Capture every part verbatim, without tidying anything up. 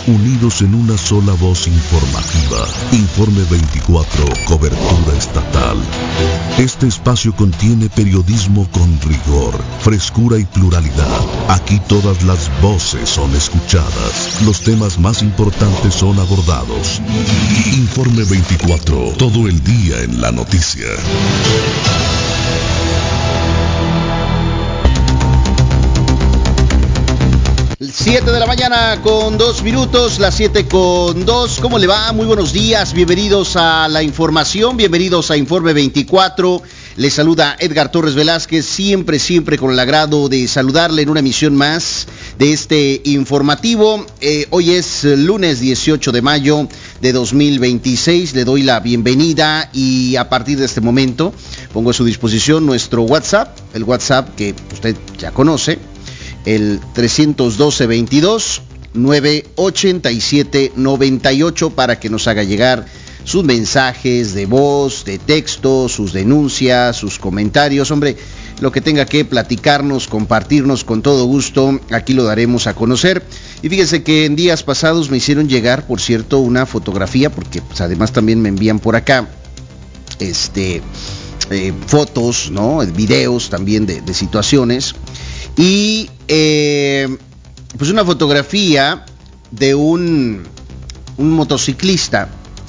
unidos en una sola voz informativa. Informe veinticuatro, cobertura estatal. Este espacio contiene periodismo con rigor, frescura y pluralidad. Aquí todas las voces son escuchadas. Los temas más importantes son abordados. Informe veinticuatro, todo el día en la noticia. siete de la mañana con dos minutos, las siete con dos. ¿Cómo le va? Muy buenos días, bienvenidos a la información, bienvenidos a Informe veinticuatro. Les saluda Edgar Torres Velázquez, siempre, siempre con el agrado de saludarle en una emisión más de este informativo. Eh, hoy es lunes dieciocho de mayo de dos mil veintiséis, le doy la bienvenida y a partir de este momento pongo a su disposición nuestro WhatsApp, el WhatsApp que usted ya conoce, el trescientos doce, veintidós, novecientos ochenta y siete, noventa y ocho, para que nos haga llegar sus mensajes de voz, de texto, sus denuncias, sus comentarios. Hombre, lo que tenga que platicarnos, compartirnos, con todo gusto, aquí lo daremos a conocer. Y fíjense que en días pasados me hicieron llegar, por cierto, una fotografía, porque pues, además también me envían por acá este eh, fotos, ¿no? Videos también de, de situaciones. Y eh, pues una fotografía de un, un motociclista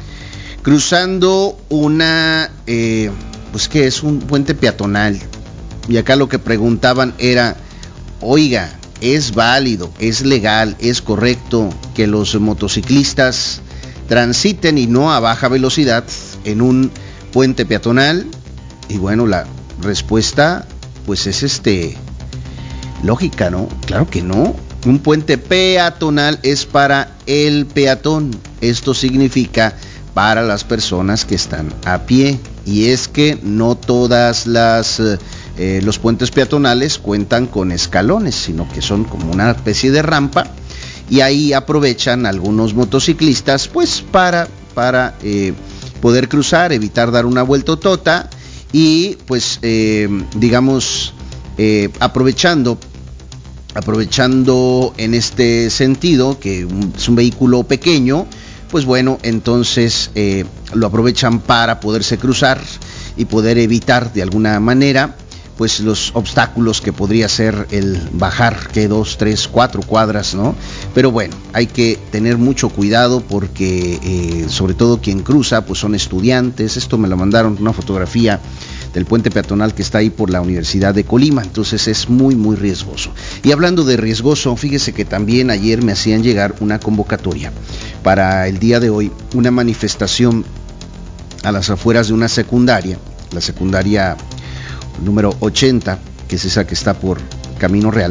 cruzando una, eh, pues que es un puente peatonal. Y acá lo que preguntaban era, oiga, ¿es válido, es legal, es correcto que los motociclistas transiten y no a baja velocidad en un puente peatonal? Y bueno, la respuesta pues es este... lógica, ¿no? Claro que no. Un puente peatonal es para el peatón. Esto significa para las personas que están a pie. Y es que no todas las eh, los puentes peatonales cuentan con escalones, sino que son como una especie de rampa. Y ahí aprovechan algunos motociclistas, pues para para eh, poder cruzar, evitar dar una vueltotota y, pues, eh, digamos. Eh, aprovechando aprovechando en este sentido que un, es un vehículo pequeño, pues bueno, entonces eh, lo aprovechan para poderse cruzar y poder evitar de alguna manera pues los obstáculos que podría ser el bajar que dos, tres, cuatro cuadras, ¿no? Pero bueno, hay que tener mucho cuidado porque eh, sobre todo quien cruza pues son estudiantes. Esto me lo mandaron, una fotografía del puente peatonal que está ahí por la Universidad de Colima, entonces es muy muy riesgoso. Y hablando de riesgoso, fíjese que también ayer me hacían llegar una convocatoria para el día de hoy, una manifestación a las afueras de una secundaria, la secundaria número ochenta, que es esa que está por Camino Real,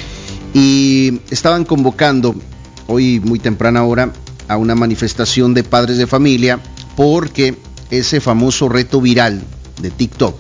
y estaban convocando hoy muy temprana hora a una manifestación de padres de familia porque ese famoso reto viral de TikTok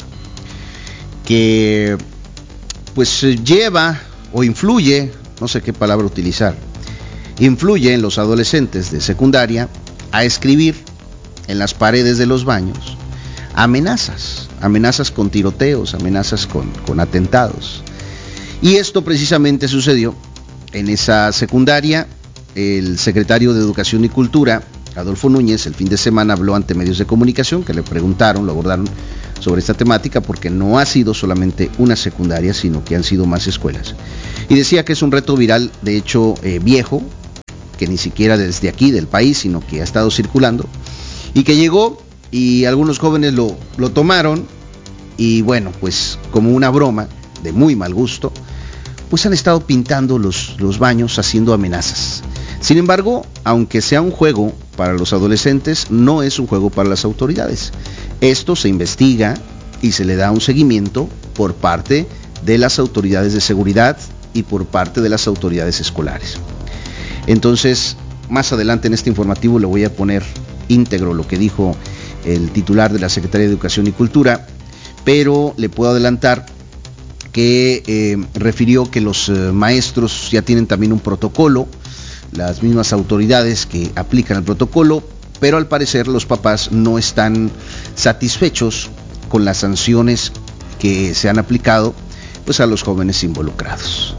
que pues lleva o influye, no sé qué palabra utilizar, influye en los adolescentes de secundaria a escribir en las paredes de los baños amenazas, amenazas con tiroteos, amenazas con, con atentados. Y esto precisamente sucedió en esa secundaria. El secretario de Educación y Cultura, Adolfo Núñez, el fin de semana habló ante medios de comunicación que le preguntaron, lo abordaron sobre esta temática, porque no ha sido solamente una secundaria, sino que han sido más escuelas. Y decía que es un reto viral, de hecho, eh, viejo, que ni siquiera desde aquí del país, sino que ha estado circulando, y que llegó y algunos jóvenes lo, lo tomaron, y bueno, pues como una broma de muy mal gusto, pues han estado pintando los, los baños haciendo amenazas. Sin embargo, aunque sea un juego para los adolescentes, no es un juego para las autoridades. Esto se investiga y se le da un seguimiento por parte de las autoridades de seguridad y por parte de las autoridades escolares. Entonces, más adelante en este informativo le voy a poner íntegro lo que dijo el titular de la Secretaría de Educación y Cultura, pero le puedo adelantar que eh, refirió que los eh, maestros ya tienen también un protocolo, las mismas autoridades que aplican el protocolo, pero al parecer los papás no están satisfechos con las sanciones que se han aplicado pues a los jóvenes involucrados.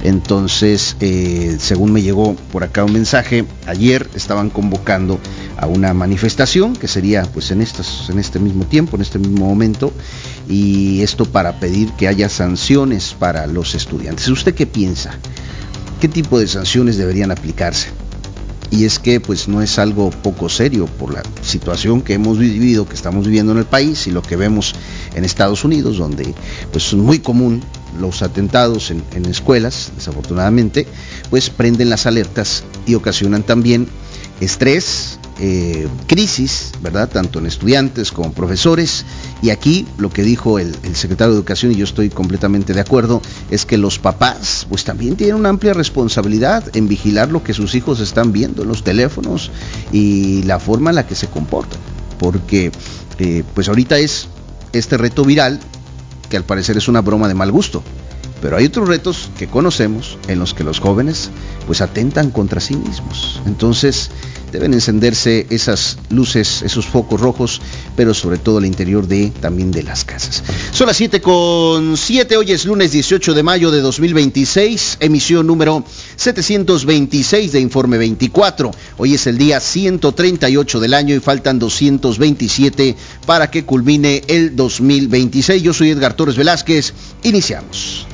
Entonces, eh, según me llegó por acá un mensaje, ayer estaban convocando a una manifestación que sería pues en estos, en este mismo tiempo, en este mismo momento, y esto para pedir que haya sanciones para los estudiantes. ¿Usted qué piensa? ¿Qué tipo de sanciones deberían aplicarse? Y es que pues no es algo poco serio por la situación que hemos vivido, que estamos viviendo en el país y lo que vemos en Estados Unidos, donde pues es muy común los atentados en, en escuelas, desafortunadamente, pues prenden las alertas y ocasionan también estrés, eh, crisis, ¿verdad? Tanto en estudiantes como profesores. Y aquí lo que dijo el, el secretario de Educación, y yo estoy completamente de acuerdo, es que los papás pues también tienen una amplia responsabilidad en vigilar lo que sus hijos están viendo en los teléfonos y la forma en la que se comportan, porque eh, pues ahorita es este reto viral que al parecer es una broma de mal gusto, pero hay otros retos que conocemos en los que los jóvenes pues atentan contra sí mismos. Entonces deben encenderse esas luces, esos focos rojos, pero sobre todo al interior de también de las casas. Son las siete con siete, hoy es lunes dieciocho de mayo de dos mil veintiséis, emisión número setecientos veintiséis de Informe veinticuatro. Hoy es el día ciento treinta y ocho del año y faltan doscientos veintisiete para que culmine el dos mil veintiséis. Yo soy Edgar Torres Velázquez, iniciamos.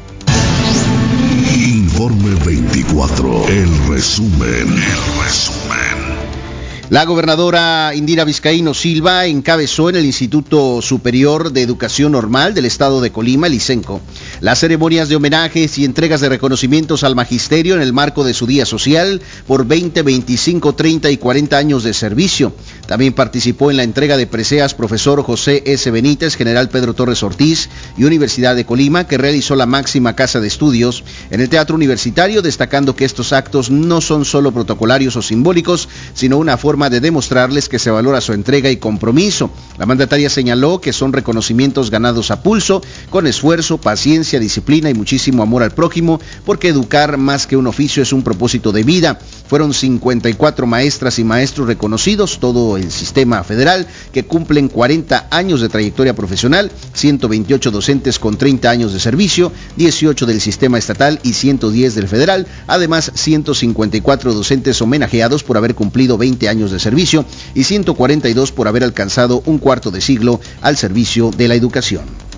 Informe veinticuatro, el resumen, el resumen. La gobernadora Indira Vizcaíno Silva encabezó en el Instituto Superior de Educación Normal del Estado de Colima, el ISENCO, las ceremonias de homenajes y entregas de reconocimientos al magisterio en el marco de su día social por veinte, veinticinco, treinta y cuarenta años de servicio. También participó en la entrega de preseas profesor José S. Benítez, general Pedro Torres Ortiz y Universidad de Colima, que realizó la máxima casa de estudios en el Teatro Universitario, destacando que estos actos no son solo protocolarios o simbólicos, sino una forma de demostrarles que se valora su entrega y compromiso. La mandataria señaló que son reconocimientos ganados a pulso, con esfuerzo, paciencia, disciplina y muchísimo amor al prójimo, porque educar más que un oficio es un propósito de vida. Fueron cincuenta y cuatro maestras y maestros reconocidos, todo el sistema federal, que cumplen cuarenta años de trayectoria profesional, ciento veintiocho docentes con treinta años de servicio, dieciocho del sistema estatal y ciento diez del federal, además ciento cincuenta y cuatro docentes homenajeados por haber cumplido veinte años de servicio y ciento cuarenta y dos por haber alcanzado un cuarto de siglo al servicio de la educación.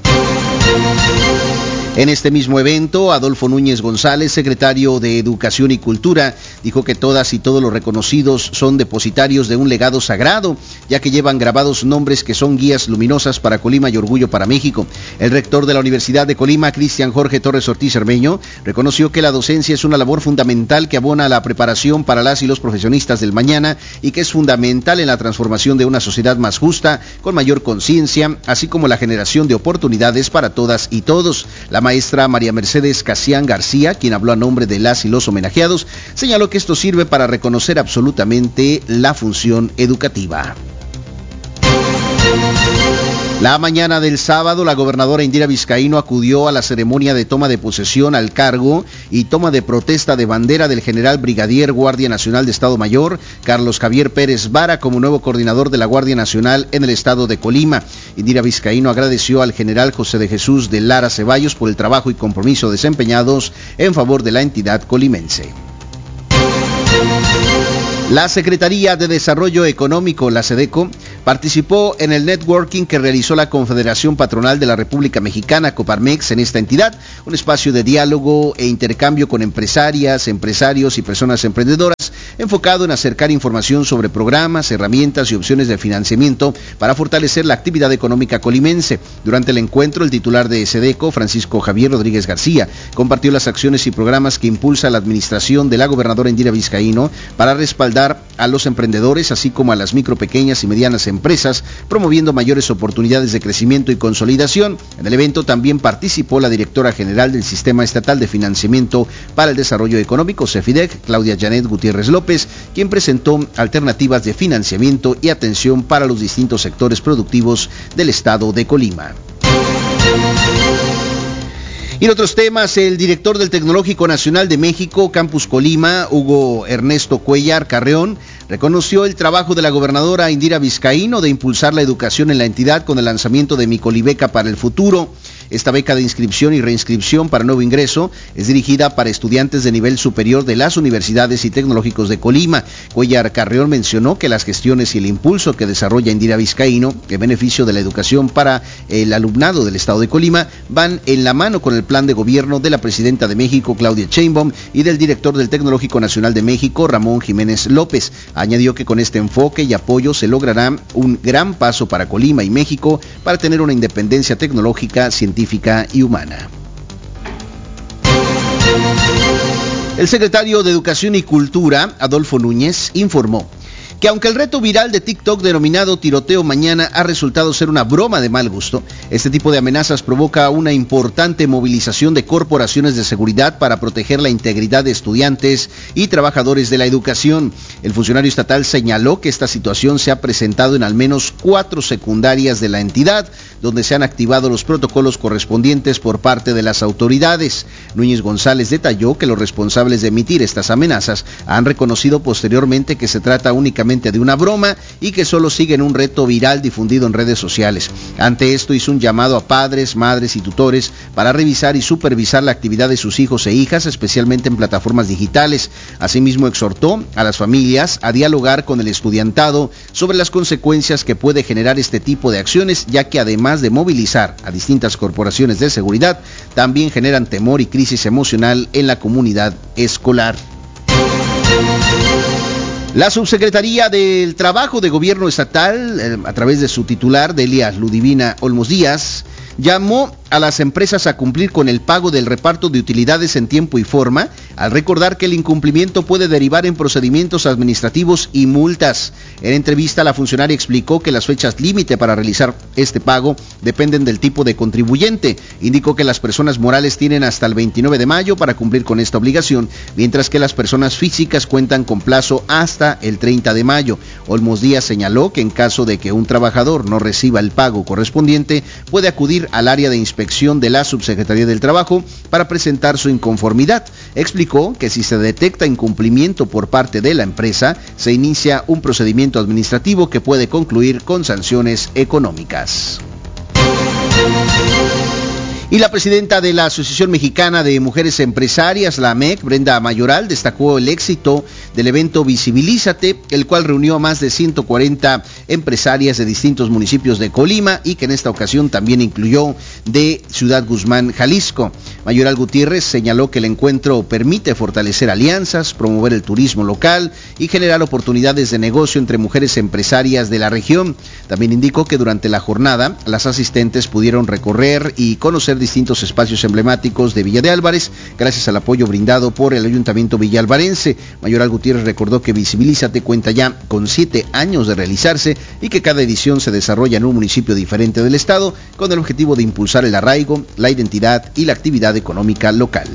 En este mismo evento, Adolfo Núñez González, secretario de Educación y Cultura, dijo que todas y todos los reconocidos son depositarios de un legado sagrado, ya que llevan grabados nombres que son guías luminosas para Colima y orgullo para México. El rector de la Universidad de Colima, Cristian Jorge Torres Ortiz Cermeño, reconoció que la docencia es una labor fundamental que abona a la preparación para las y los profesionistas del mañana y que es fundamental en la transformación de una sociedad más justa, con mayor conciencia, así como la generación de oportunidades para todas y todos. La maestra María Mercedes Casián García, quien habló a nombre de las y los homenajeados, señaló que esto sirve para reconocer absolutamente la función educativa. La mañana del sábado, la gobernadora Indira Vizcaíno acudió a la ceremonia de toma de posesión al cargo y toma de protesta de bandera del general brigadier Guardia Nacional de Estado Mayor, Carlos Javier Pérez Vara, como nuevo coordinador de la Guardia Nacional en el estado de Colima. Indira Vizcaíno agradeció al general José de Jesús de Lara Ceballos por el trabajo y compromiso desempeñados en favor de la entidad colimense. La Secretaría de Desarrollo Económico, la SEDECO, participó en el networking que realizó la Confederación Patronal de la República Mexicana, Coparmex, en esta entidad, un espacio de diálogo e intercambio con empresarias, empresarios y personas emprendedoras, enfocado en acercar información sobre programas, herramientas y opciones de financiamiento para fortalecer la actividad económica colimense. Durante el encuentro, el titular de SEDECO, Francisco Javier Rodríguez García, compartió las acciones y programas que impulsa la administración de la gobernadora Indira Vizcaíno para respaldar a los emprendedores, así como a las micro, pequeñas y medianas empresas, promoviendo mayores oportunidades de crecimiento y consolidación. En el evento también participó la directora general del Sistema Estatal de Financiamiento para el Desarrollo Económico, CEFIDEC, Claudia Janet Gutiérrez López, quien presentó alternativas de financiamiento y atención para los distintos sectores productivos del estado de Colima. Y en otros temas, el director del Tecnológico Nacional de México, Campus Colima, Hugo Ernesto Cuellar Carreón, reconoció el trabajo de la gobernadora Indira Vizcaíno de impulsar la educación en la entidad con el lanzamiento de Mi Colibeca para el Futuro. Esta beca de inscripción y reinscripción para nuevo ingreso es dirigida para estudiantes de nivel superior de las universidades y tecnológicos de Colima. Cuellar Carrión mencionó que las gestiones y el impulso que desarrolla Indira Vizcaíno en beneficio de la educación para el alumnado del estado de Colima van en la mano con el plan de gobierno de la presidenta de México, Claudia Sheinbaum, y del director del Tecnológico Nacional de México, Ramón Jiménez López. Añadió que con este enfoque y apoyo se logrará un gran paso para Colima y México para tener una independencia tecnológica, científica y humana. El secretario de Educación y Cultura, Adolfo Núñez, informó que aunque el reto viral de TikTok denominado Tiroteo Mañana ha resultado ser una broma de mal gusto, este tipo de amenazas provoca una importante movilización de corporaciones de seguridad para proteger la integridad de estudiantes y trabajadores de la educación. El funcionario estatal señaló que esta situación se ha presentado en al menos cuatro secundarias de la entidad, donde se han activado los protocolos correspondientes por parte de las autoridades. Núñez González detalló que los responsables de emitir estas amenazas han reconocido posteriormente que se trata únicamente de una broma y que solo siguen un reto viral difundido en redes sociales. Ante esto hizo un llamado a padres, madres y tutores para revisar y supervisar la actividad de sus hijos e hijas, especialmente en plataformas digitales. Asimismo exhortó a las familias a dialogar con el estudiantado sobre las consecuencias que puede generar este tipo de acciones, ya que además de movilizar a distintas corporaciones de seguridad, también generan temor y crisis emocional en la comunidad escolar. La Subsecretaría del Trabajo de Gobierno Estatal, eh, a través de su titular, Delia Ludivina Olmos Díaz, llamó a las empresas a cumplir con el pago del reparto de utilidades en tiempo y forma, al recordar que el incumplimiento puede derivar en procedimientos administrativos y multas. En entrevista, la funcionaria explicó que las fechas límite para realizar este pago dependen del tipo de contribuyente. Indicó que las personas morales tienen hasta el veintinueve de mayo para cumplir con esta obligación, mientras que las personas físicas cuentan con plazo hasta el treinta de mayo. Olmos Díaz señaló que en caso de que un trabajador no reciba el pago correspondiente, puede acudir al área de inspección de la Subsecretaría del Trabajo para presentar su inconformidad. Explicó que si se detecta incumplimiento por parte de la empresa, se inicia un procedimiento administrativo que puede concluir con sanciones económicas. Y la presidenta de la Asociación Mexicana de Mujeres Empresarias, la A M E C, Brenda Mayoral, destacó el éxito del evento Visibilízate, el cual reunió a más de ciento cuarenta empresarias de distintos municipios de Colima y que en esta ocasión también incluyó de Ciudad Guzmán, Jalisco. Mayoral Gutiérrez señaló que el encuentro permite fortalecer alianzas, promover el turismo local y generar oportunidades de negocio entre mujeres empresarias de la región. También indicó que durante la jornada las asistentes pudieron recorrer y conocer distintos espacios emblemáticos de Villa de Álvarez, gracias al apoyo brindado por el Ayuntamiento villalvarense. Mayoral Gutiérrez recordó que Visibilízate cuenta ya con siete años de realizarse y que cada edición se desarrolla en un municipio diferente del estado, con el objetivo de impulsar el arraigo, la identidad y la actividad económica local.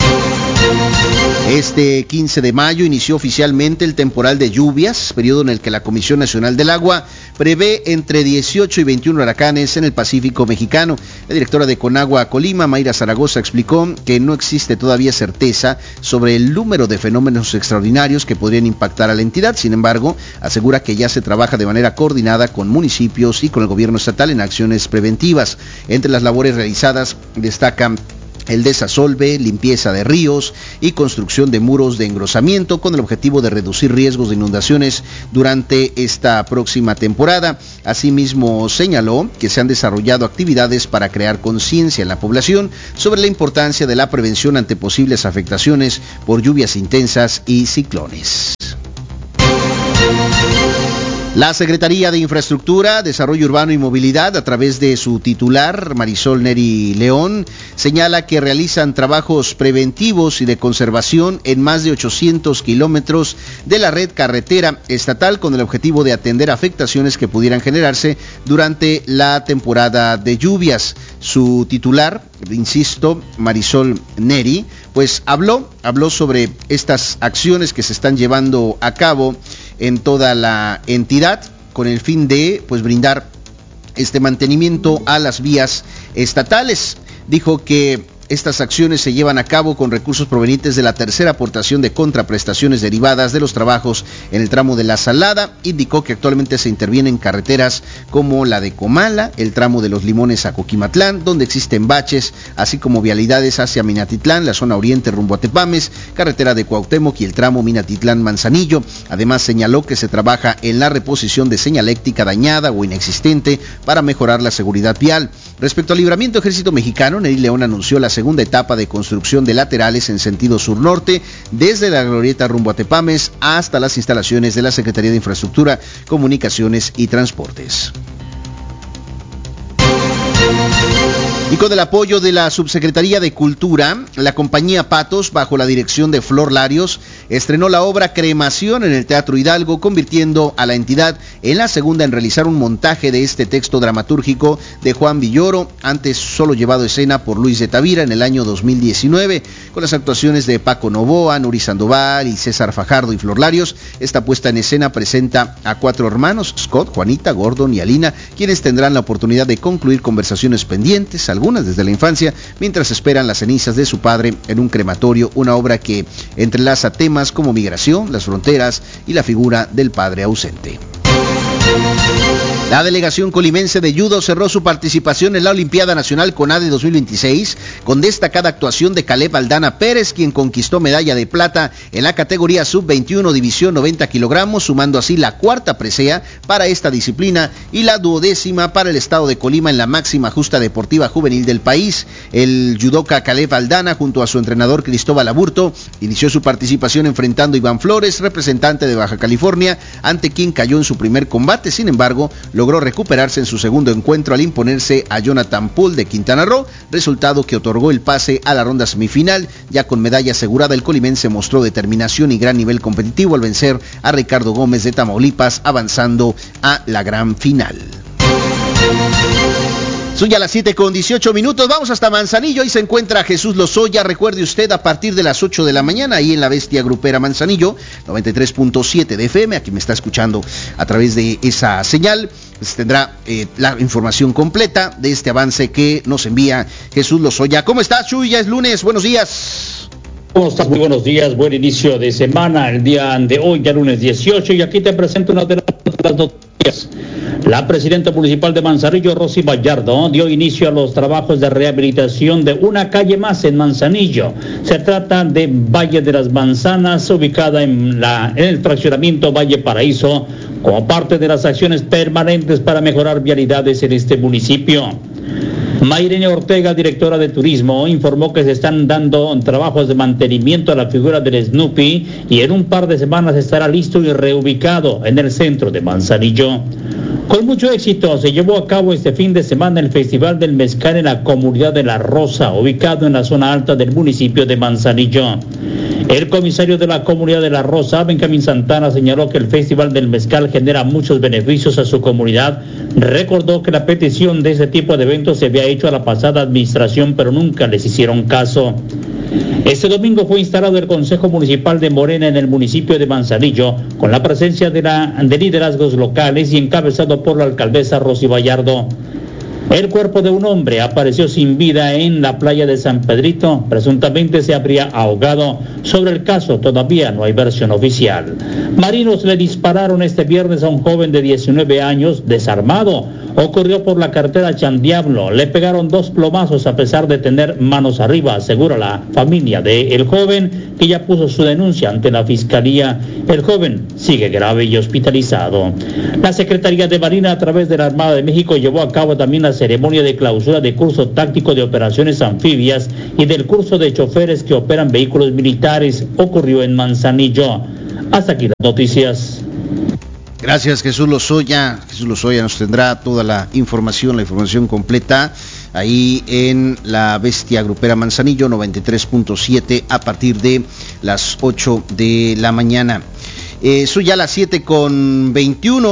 Este quince de mayo inició oficialmente el temporal de lluvias, periodo en el que la Comisión Nacional del Agua prevé entre dieciocho y veintiún huracanes en el Pacífico mexicano. La directora de Conagua Colima, Mayra Zaragoza, explicó que no existe todavía certeza sobre el número de fenómenos extraordinarios que podrían impactar a la entidad. Sin embargo, asegura que ya se trabaja de manera coordinada con municipios y con el gobierno estatal en acciones preventivas. Entre las labores realizadas destacan el desasolve, limpieza de ríos y construcción de muros de engrosamiento con el objetivo de reducir riesgos de inundaciones durante esta próxima temporada. Asimismo, señaló que se han desarrollado actividades para crear conciencia en la población sobre la importancia de la prevención ante posibles afectaciones por lluvias intensas y ciclones. La Secretaría de Infraestructura, Desarrollo Urbano y Movilidad, a través de su titular, Marisol Neri León, señala que realizan trabajos preventivos y de conservación en más de ochocientos kilómetros de la red carretera estatal con el objetivo de atender afectaciones que pudieran generarse durante la temporada de lluvias. Su titular, insisto, Marisol Neri, pues habló, habló sobre estas acciones que se están llevando a cabo en toda la entidad con el fin de pues brindar este mantenimiento a las vías estatales. Dijo que Estas acciones se llevan a cabo con recursos provenientes de la tercera aportación de contraprestaciones derivadas de los trabajos en el tramo de La Salada. Indicó que actualmente se interviene en carreteras como la de Comala, el tramo de Los Limones a Coquimatlán, donde existen baches, así como vialidades hacia Minatitlán, la zona oriente rumbo a Tepames, carretera de Cuauhtémoc y el tramo Minatitlán-Manzanillo. Además señaló que se trabaja en la reposición de señaléctica dañada o inexistente para mejorar la seguridad vial. Respecto al Libramiento Ejército Mexicano, Neri León anunció la segunda etapa de construcción de laterales en sentido sur-norte, desde la glorieta rumbo a Tepames hasta las instalaciones de la Secretaría de Infraestructura, Comunicaciones y Transportes. Y con el apoyo de la Subsecretaría de Cultura, la compañía Patos, bajo la dirección de Flor Larios, estrenó la obra Cremación en el Teatro Hidalgo, convirtiendo a la entidad en la segunda en realizar un montaje de este texto dramatúrgico de Juan Villoro, antes solo llevado a escena por Luis de Tavira en el año dos mil diecinueve. Con las actuaciones de Paco Novoa, Nuri Sandoval y César Fajardo y Flor Larios, esta puesta en escena presenta a cuatro hermanos, Scott, Juanita, Gordon y Alina, quienes tendrán la oportunidad de concluir conversaciones pendientes, algunas desde la infancia, mientras esperan las cenizas de su padre en un crematorio, una obra que entrelaza temas como migración, las fronteras y la figura del padre ausente. La delegación colimense de judo cerró su participación en la Olimpiada Nacional CONADE dos mil veintiséis con destacada actuación de Caleb Aldana Pérez, quien conquistó medalla de plata en la categoría sub veintiuno división noventa kilogramos, sumando así la cuarta presea para esta disciplina y la duodécima para el estado de Colima en la máxima justa deportiva juvenil del país. El judoka Caleb Aldana, junto a su entrenador Cristóbal Aburto, inició su participación enfrentando a Iván Flores, representante de Baja California, ante quien cayó en su primer combate. Sin embargo, logró recuperarse en su segundo encuentro al imponerse a Jonathan Poole de Quintana Roo, resultado que otorgó el pase a la ronda semifinal. Ya con medalla asegurada, el colimense mostró determinación y gran nivel competitivo al vencer a Ricardo Gómez de Tamaulipas, avanzando a la gran final. Son ya las siete con dieciocho minutos, vamos hasta Manzanillo, ahí se encuentra Jesús Lozoya. Recuerde usted, a partir de las ocho de la mañana, ahí en la Bestia Grupera Manzanillo, noventa y tres punto siete de F M, aquí me está escuchando a través de esa señal, pues tendrá eh, la información completa de este avance que nos envía Jesús Lozoya. ¿Cómo estás, Chuy? Ya es lunes, buenos días. ¿Cómo estás? Muy buenos días, buen inicio de semana, el día de hoy, ya lunes dieciocho, y aquí te presento una de las noticias. La presidenta municipal de Manzanillo, Rosy Vallardo, dio inicio a los trabajos de rehabilitación de una calle más en Manzanillo. Se trata de Valle de las Manzanas, ubicada en, la, en el fraccionamiento Valle Paraíso, como parte de las acciones permanentes para mejorar vialidades en este municipio. Mayrene Ortega, directora de turismo, informó que se están dando trabajos de mantenimiento a la figura del Snoopy y en un par de semanas estará listo y reubicado en el centro de Manzanillo. Con mucho éxito se llevó a cabo este fin de semana el Festival del Mezcal en la comunidad de La Rosa, ubicado en la zona alta del municipio de Manzanillo. El comisario de la comunidad de La Rosa, Benjamín Santana, señaló que el Festival del Mezcal genera muchos beneficios a su comunidad. Recordó que la petición de ese tipo de eventos se había hecho a la pasada administración, pero nunca les hicieron caso. Este domingo fue instalado el Consejo Municipal de Morena en el municipio de Manzanillo, con la presencia de, la, de liderazgos locales y encabezado por la alcaldesa Rosy Vallardo. El cuerpo de un hombre apareció sin vida en la playa de San Pedrito, presuntamente se habría ahogado. Sobre el caso todavía no hay versión oficial. Marinos le dispararon este viernes a un joven de diecinueve años desarmado. Ocurrió por la carretera Chandiablo, le pegaron dos plomazos a pesar de tener manos arriba, asegura la familia del joven, que ya puso su denuncia ante la fiscalía. El joven sigue grave y hospitalizado. La Secretaría de Marina, a través de la Armada de México, llevó a cabo también la ceremonia de clausura de curso táctico de operaciones anfibias y del curso de choferes que operan vehículos militares. Ocurrió en Manzanillo. Hasta aquí las noticias. Gracias, Jesús Lozoya. Jesús Lozoya nos tendrá toda la información, la información completa, ahí en la Bestia Grupera Manzanillo, noventa y tres punto siete, a partir de las ocho de la mañana. Eh, son ya las siete con veintiuno.